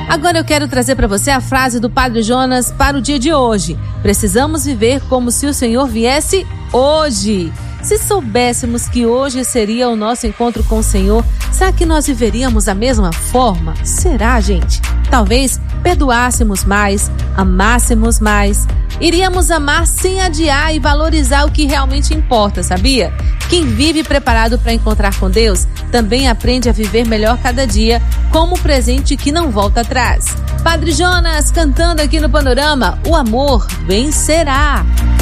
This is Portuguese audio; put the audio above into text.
Agora eu quero trazer para você a frase do Padre Jonas para o dia de hoje. Precisamos viver como se o Senhor viesse hoje. Se soubéssemos que hoje seria o nosso encontro com o Senhor, será que nós viveríamos da mesma forma? Será, gente? Talvez perdoássemos mais, amássemos mais. Iríamos amar sem adiar e valorizar o que realmente importa, sabia? Quem vive preparado para encontrar com Deus também aprende a viver melhor cada dia, como o presente que não volta atrás. Padre Jonas cantando aqui no Panorama, o amor vencerá.